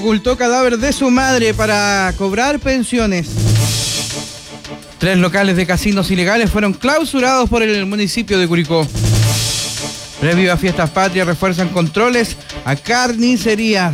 Ocultó cadáver de su madre para cobrar pensiones. 3 locales de casinos ilegales fueron clausurados por el municipio de Curicó. Previo a Fiestas Patrias refuerzan controles a carnicerías.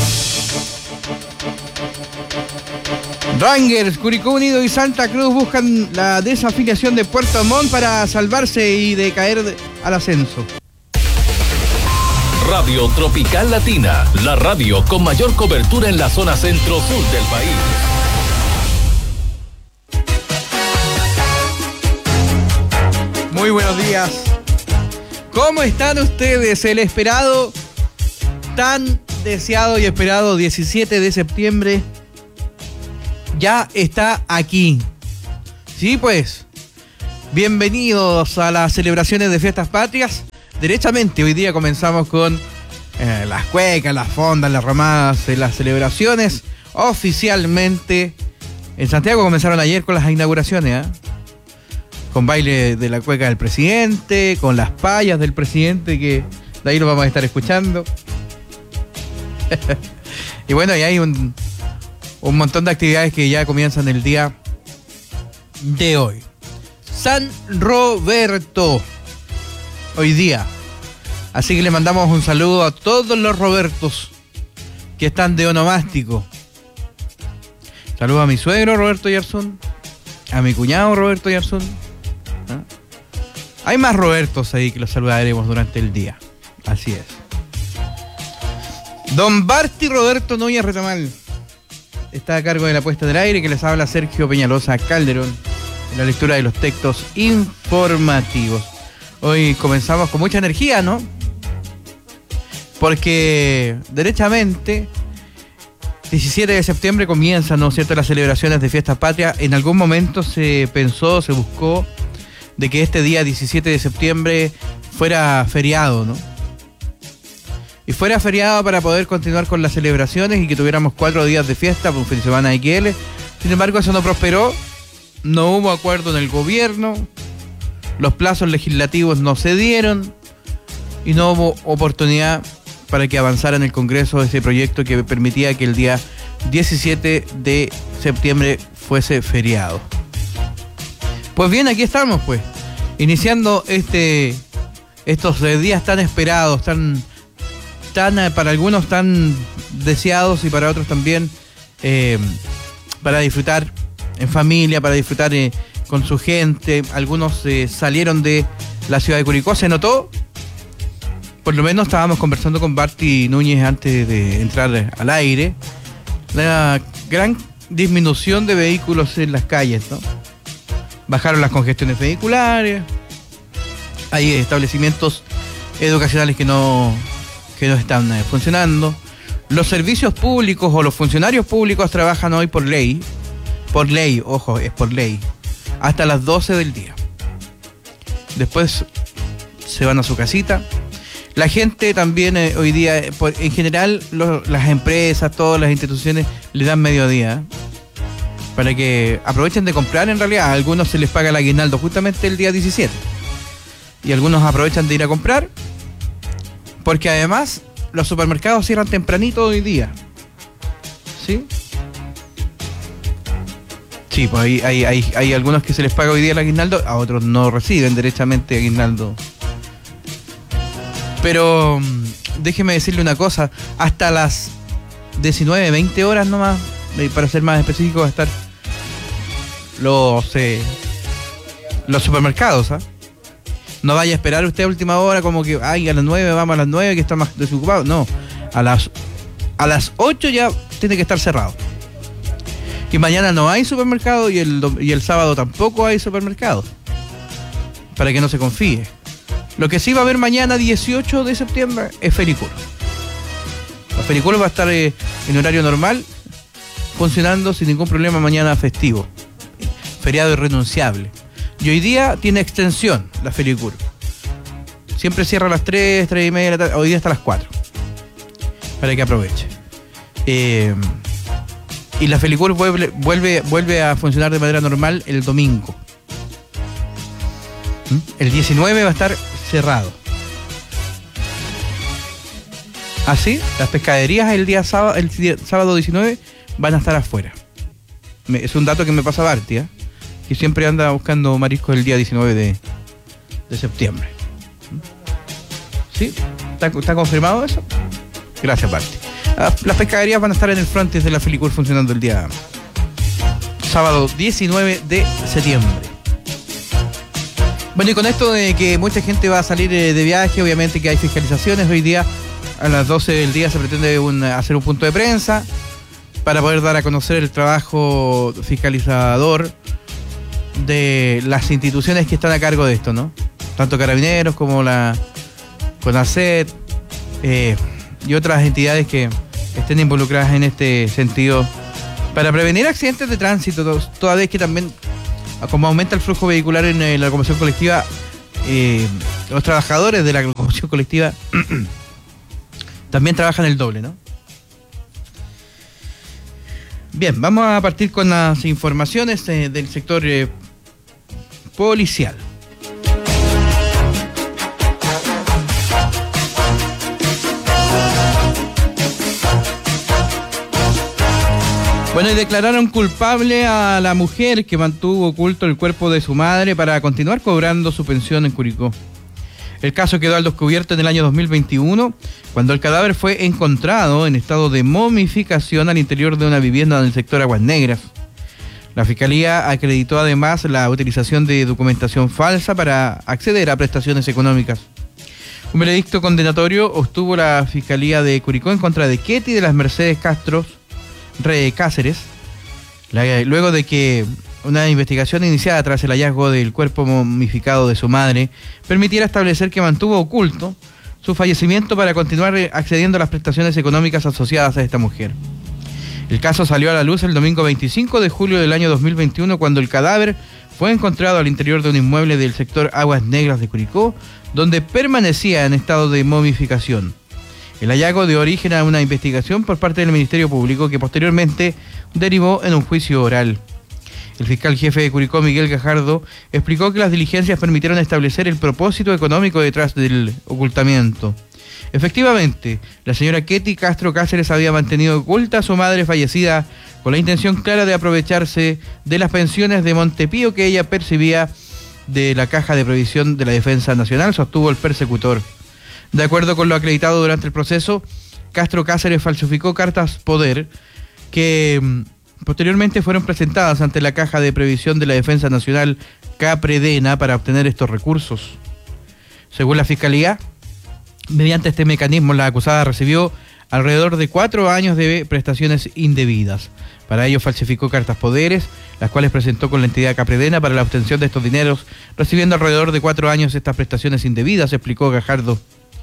Rangers, Curicó Unido y Santa Cruz buscan la desafiliación de Puerto Montt para salvarse y de caer al ascenso. Radio Tropical Latina, la radio con mayor cobertura en la zona centro-sur del país. Muy buenos días. ¿Cómo están ustedes? El esperado, tan deseado y esperado 17 de septiembre ya está aquí. Sí, pues, bienvenidos a las celebraciones de Fiestas Patrias. Derechamente, hoy día comenzamos con las cuecas, las fondas, las ramadas, las celebraciones. Oficialmente, en Santiago comenzaron ayer con las inauguraciones, con baile de la cueca del presidente, con las payas del presidente, que de ahí lo vamos a estar escuchando. Y bueno, y hay un montón de actividades que ya comienzan el día de hoy. San Roberto, hoy día. Así que le mandamos un saludo a todos los Robertos que están de onomástico. Saludo a mi suegro Roberto Yarzún, a mi cuñado Roberto Yarzún. Hay más Robertos ahí que los saludaremos durante el día. Así es. Don Barty Roberto Núñez Retamal está a cargo de la puesta del aire, que les habla Sergio Peñalosa Calderón en la lectura de los textos informativos. Hoy comenzamos con mucha energía, ¿no? Porque derechamente 17 de septiembre comienzan, ¿no es cierto?, las celebraciones de Fiestas Patrias. En algún momento se pensó, se buscó de que este día 17 de septiembre fuera feriado, ¿no? Y fuera feriado para poder continuar con las celebraciones y que tuviéramos 4 días de fiesta, un fin de semana XL. Sin embargo, eso no prosperó, no hubo acuerdo en el gobierno, los plazos legislativos no se dieron y no hubo oportunidad para que avanzara en el Congreso ese proyecto que permitía que el día 17 de septiembre fuese feriado. Pues bien, aquí estamos, pues, iniciando estos días tan esperados, tan para algunos tan deseados y para otros también para disfrutar en familia, para disfrutar con su gente. Algunos salieron de la ciudad de Curicó, se notó. Por lo menos estábamos conversando con Barty Núñez antes de entrar al aire, la gran disminución de vehículos en las calles, ¿no? Bajaron las congestiones vehiculares, hay establecimientos educacionales que no están funcionando. Los servicios públicos o los funcionarios públicos trabajan hoy por ley, ojo, es por ley, hasta las 12 del día. Después se van a su casita. La gente también hoy día, en general, las empresas, todas las instituciones le dan mediodía para que aprovechen de comprar. En realidad, a algunos se les paga el aguinaldo justamente el día 17 y algunos aprovechan de ir a comprar, porque además los supermercados cierran tempranito hoy día. ¿Sí? Sí, pues hay algunos que se les paga hoy día el aguinaldo, a otros no reciben derechamente aguinaldo. Pero déjeme decirle una cosa, hasta las 19, 20 horas nomás, para ser más específico, va a estar los supermercados, No vaya a esperar usted a última hora como que, a las 9, vamos a las 9, que está más desocupado. No, a las 8 ya tiene que estar cerrado. Y mañana no hay supermercado y el sábado tampoco hay supermercado, para que no se confíe. Lo que sí va a haber mañana, 18 de septiembre, es Fericur. La Fericur va a estar en horario normal, funcionando sin ningún problema mañana festivo. Feriado irrenunciable. Y hoy día tiene extensión la Fericur. Siempre cierra a las 3, 3 y media de la tarde. Hoy día hasta las 4. Para que aproveche. Y la Fericur vuelve a funcionar de manera normal el domingo. El 19 va a estar cerrado. Así, las pescaderías el sábado 19 van a estar afuera. Es un dato que me pasa Barty, que siempre anda buscando mariscos el día 19 de septiembre. ¿Sí? ¿Está confirmado eso? Gracias, Barty. Las pescaderías van a estar en el frontis de la Filicur funcionando el día sábado 19 de septiembre. Bueno, y con esto de que mucha gente va a salir de viaje, obviamente que hay fiscalizaciones. Hoy día a las 12 del día se pretende hacer un punto de prensa para poder dar a conocer el trabajo fiscalizador de las instituciones que están a cargo de esto, ¿no? Tanto Carabineros como la CONACET y otras entidades que estén involucradas en este sentido para prevenir accidentes de tránsito, toda vez que también, como aumenta el flujo vehicular en la locomoción colectiva, los trabajadores de la locomoción colectiva también trabajan el doble, ¿no? Bien, vamos a partir con las informaciones del sector policial. Bueno, y declararon culpable a la mujer que mantuvo oculto el cuerpo de su madre para continuar cobrando su pensión en Curicó. El caso quedó al descubierto en el año 2021, cuando el cadáver fue encontrado en estado de momificación al interior de una vivienda en el sector Aguas Negras. La Fiscalía acreditó además la utilización de documentación falsa para acceder a prestaciones económicas. Un veredicto condenatorio obtuvo la Fiscalía de Curicó en contra de Ketty de las Mercedes Castro Cáceres, luego de que una investigación iniciada tras el hallazgo del cuerpo momificado de su madre permitiera establecer que mantuvo oculto su fallecimiento para continuar accediendo a las prestaciones económicas asociadas a esta mujer. El caso salió a la luz el domingo 25 de julio del año 2021, cuando el cadáver fue encontrado al interior de un inmueble del sector Aguas Negras de Curicó, donde permanecía en estado de momificación. El hallazgo dio origen a una investigación por parte del Ministerio Público que posteriormente derivó en un juicio oral. El fiscal jefe de Curicó, Miguel Gajardo, explicó que las diligencias permitieron establecer el propósito económico detrás del ocultamiento. Efectivamente, la señora Ketty Castro Cáceres había mantenido oculta a su madre fallecida con la intención clara de aprovecharse de las pensiones de Montepío que ella percibía de la Caja de Previsión de la Defensa Nacional, sostuvo el persecutor. De acuerdo con lo acreditado durante el proceso, Castro Cáceres falsificó cartas poder que posteriormente fueron presentadas ante la Caja de Previsión de la Defensa Nacional, CAPREDENA, para obtener estos recursos. Según la Fiscalía, mediante este mecanismo la acusada recibió alrededor de 4 años de prestaciones indebidas. Para ello falsificó cartas poderes, las cuales presentó con la entidad CAPREDENA para la obtención de estos dineros, recibiendo alrededor de 4 años estas prestaciones indebidas, explicó Gajardo.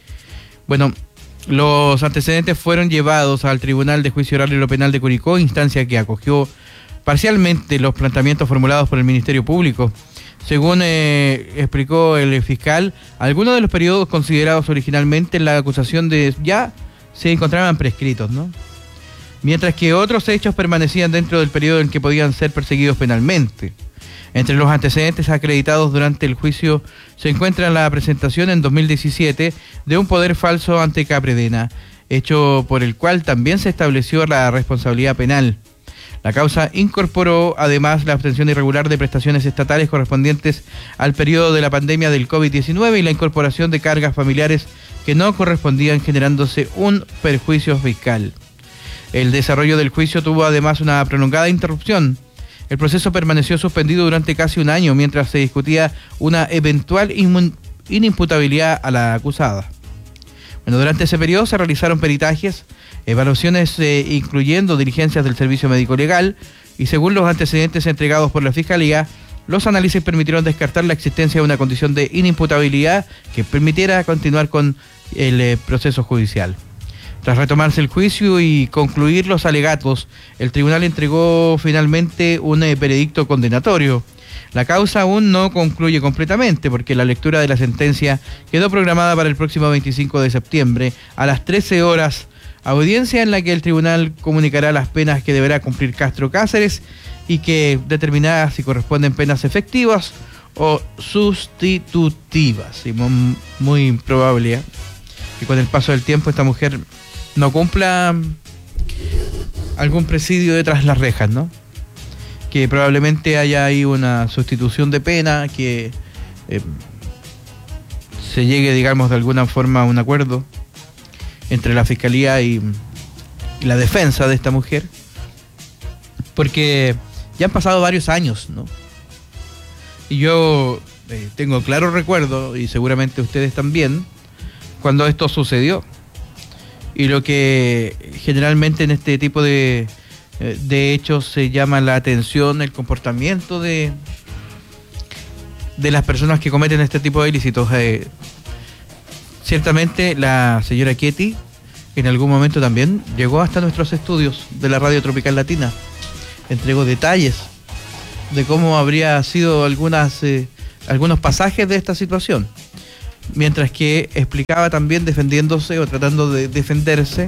Bueno, los antecedentes fueron llevados al Tribunal de Juicio Oral y lo Penal de Curicó, instancia que acogió parcialmente los planteamientos formulados por el Ministerio Público. Según explicó el fiscal, algunos de los periodos considerados originalmente en la acusación ya se encontraban prescritos, ¿no? Mientras que otros hechos permanecían dentro del periodo en que podían ser perseguidos penalmente. Entre los antecedentes acreditados durante el juicio se encuentra la presentación en 2017 de un poder falso ante CAPREDENA, hecho por el cual también se estableció la responsabilidad penal. La causa incorporó además la obtención irregular de prestaciones estatales correspondientes al periodo de la pandemia del COVID-19 y la incorporación de cargas familiares que no correspondían, generándose un perjuicio fiscal. El desarrollo del juicio tuvo además una prolongada interrupción. El proceso permaneció suspendido durante casi un año mientras se discutía una eventual inimputabilidad a la acusada. Bueno, durante ese periodo se realizaron peritajes, evaluaciones incluyendo diligencias del Servicio Médico Legal y según los antecedentes entregados por la Fiscalía, los análisis permitieron descartar la existencia de una condición de inimputabilidad que permitiera continuar con el proceso judicial. Tras retomarse el juicio y concluir los alegatos, el tribunal entregó finalmente un veredicto condenatorio. La causa aún no concluye completamente porque la lectura de la sentencia quedó programada para el próximo 25 de septiembre a las 13 horas, audiencia en la que el tribunal comunicará las penas que deberá cumplir Castro Cáceres y que determinará si corresponden penas efectivas o sustitutivas. Y muy improbable que con el paso del tiempo esta mujer no cumpla algún presidio detrás las rejas, ¿no? Que probablemente haya ahí una sustitución de pena, que se llegue, digamos, de alguna forma a un acuerdo entre la Fiscalía y la defensa de esta mujer, porque ya han pasado varios años, ¿no? Y yo tengo claro recuerdo, y seguramente ustedes también, cuando esto sucedió. Y lo que generalmente en este tipo de hechos se llama la atención, el comportamiento de las personas que cometen este tipo de ilícitos. Ciertamente la señora Chieti en algún momento también llegó hasta nuestros estudios de la Radio Tropical Latina, entregó detalles de cómo habría sido algunos pasajes de esta situación, mientras que explicaba también, defendiéndose o tratando de defenderse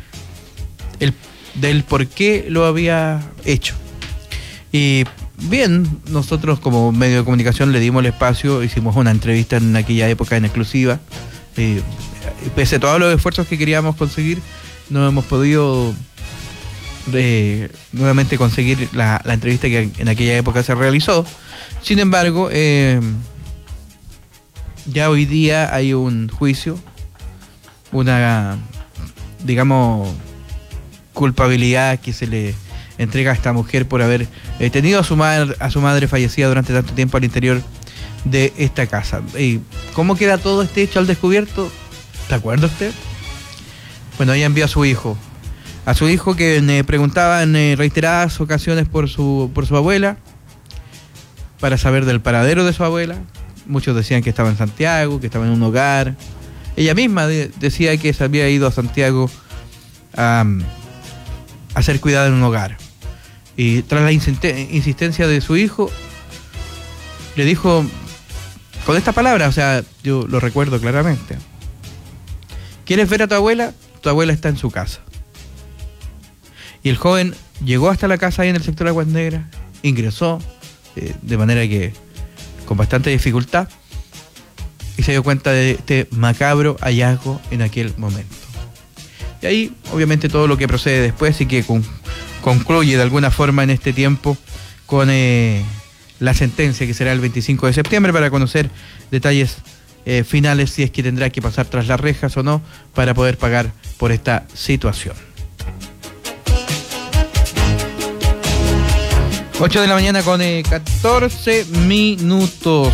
del por qué lo había hecho. Y bien, nosotros como medio de comunicación le dimos el espacio, hicimos una entrevista en aquella época en exclusiva, y pese a todos los esfuerzos que queríamos conseguir, no hemos podido nuevamente conseguir la entrevista que en aquella época se realizó. Sin embargo, ya hoy día hay un juicio, una, digamos, culpabilidad que se le entrega a esta mujer por haber tenido a su madre fallecida durante tanto tiempo al interior de esta casa. ¿Y cómo queda todo este hecho al descubierto? ¿Te acuerda usted? Bueno, ella envió a su hijo que preguntaba en reiteradas ocasiones por su abuela, para saber del paradero de su abuela. Muchos decían que estaba en Santiago, que estaba en un hogar. Ella misma decía que se había ido a Santiago a ser cuidada en un hogar. Y tras la insistencia de su hijo, le dijo con esta palabra, o sea, yo lo recuerdo claramente: ¿quieres ver a tu abuela? Tu abuela está en su casa. Y el joven llegó hasta la casa ahí en el sector Aguas Negras, ingresó, de manera que con bastante dificultad, y se dio cuenta de este macabro hallazgo en aquel momento. Y ahí, obviamente, todo lo que procede después y que concluye de alguna forma en este tiempo con la sentencia, que será el 25 de septiembre, para conocer detalles finales, si es que tendrá que pasar tras las rejas o no, para poder pagar por esta situación. 8 de la mañana con 14 minutos.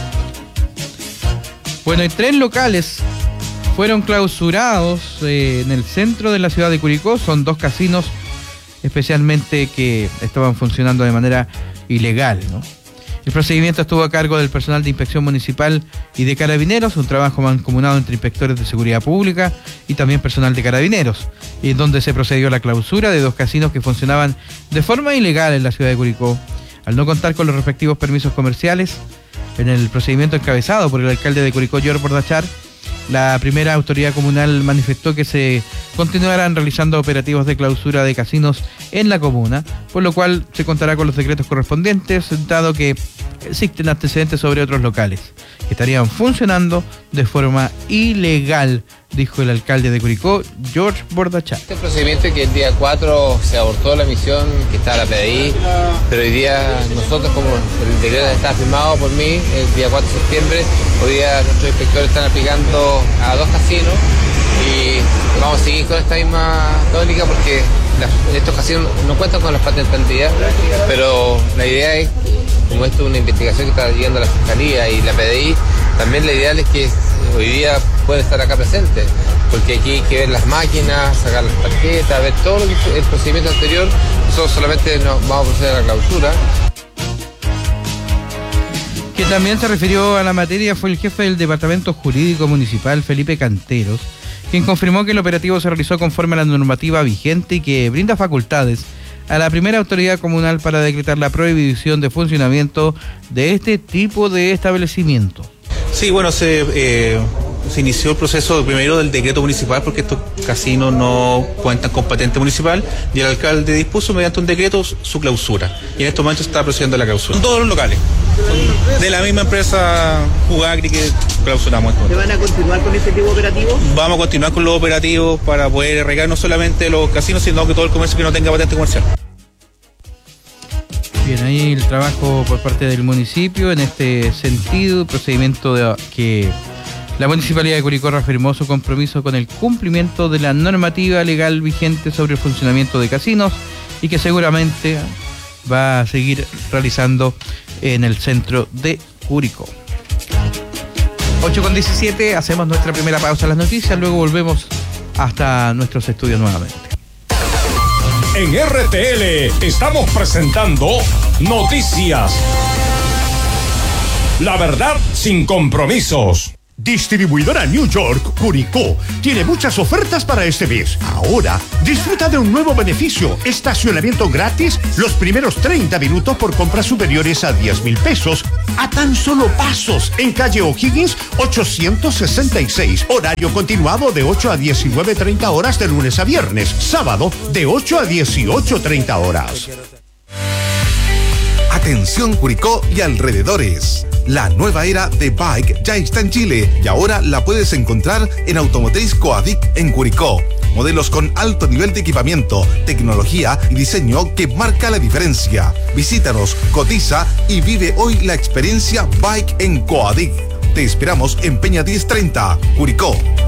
Bueno, y 3 locales fueron clausurados en el centro de la ciudad de Curicó. Son 2 casinos especialmente que estaban funcionando de manera ilegal, ¿no? El procedimiento estuvo a cargo del personal de inspección municipal y de carabineros, un trabajo mancomunado entre inspectores de seguridad pública y también personal de carabineros, y en donde se procedió a la clausura de 2 casinos que funcionaban de forma ilegal en la ciudad de Curicó, al no contar con los respectivos permisos comerciales. En el procedimiento encabezado por el alcalde de Curicó, George Bordachar, la primera autoridad comunal manifestó que se continuarán realizando operativos de clausura de casinos en la comuna, por lo cual se contará con los decretos correspondientes, dado que existen antecedentes sobre otros locales que estarían funcionando de forma ilegal, dijo el alcalde de Curicó, George Bordachar. Este procedimiento que el día 4 se abortó la misión que estaba la PDI, pero hoy día nosotros, como el decreto está firmado por mí, el día 4 de septiembre, hoy día nuestros inspectores están aplicando a 2 casinos y vamos a seguir con esta misma tónica porque estos casinos no cuentan con las patentes al día, pero la idea es, como esto es una investigación que está llevando la Fiscalía y la PDI, también la ideal es que hoy día pueden estar acá presentes, porque aquí hay que ver las máquinas, sacar las tarjetas, ver todo lo que fue el procedimiento anterior. Nosotros solamente nos vamos a proceder a la clausura. Quien también se refirió a la materia fue el jefe del Departamento Jurídico Municipal, Felipe Canteros, quien confirmó que el operativo se realizó conforme a la normativa vigente y que brinda facultades a la primera autoridad comunal para decretar la prohibición de funcionamiento de este tipo de establecimiento. Sí, bueno, se inició el proceso primero del decreto municipal, porque estos casinos no cuentan con patente municipal, y el alcalde dispuso mediante un decreto su clausura. Y en estos momentos se está procediendo a la clausura. Son todos los locales, son de la misma empresa Jugagri que clausuramos. ¿Se van a continuar con este tipo de operativos? Vamos a continuar con los operativos para poder erradicar no solamente los casinos, sino que todo el comercio que no tenga patente comercial. Bien, ahí el trabajo por parte del municipio en este sentido, procedimiento que la Municipalidad de Curicó reafirmó su compromiso con el cumplimiento de la normativa legal vigente sobre el funcionamiento de casinos y que seguramente va a seguir realizando en el centro de Curicó. 8:17, hacemos nuestra primera pausa en las noticias, luego volvemos hasta nuestros estudios nuevamente. En RTL estamos presentando Noticias. La verdad sin compromisos. Distribuidora New York, Curicó, tiene muchas ofertas para este mes. Ahora, disfruta de un nuevo beneficio: estacionamiento gratis los primeros 30 minutos por compras superiores a 10,000 pesos, a tan solo pasos, en calle O'Higgins 866. Horario continuado de 8 a 19:30 horas de lunes a viernes. Sábado de 8 a 18:30 horas. Atención Curicó y alrededores. La nueva era de Bike ya está en Chile y ahora la puedes encontrar en Automotriz Coadic en Curicó. Modelos con alto nivel de equipamiento, tecnología y diseño que marca la diferencia. Visítanos, cotiza y vive hoy la experiencia Bike en Coadic. Te esperamos en Peña 1030, Curicó.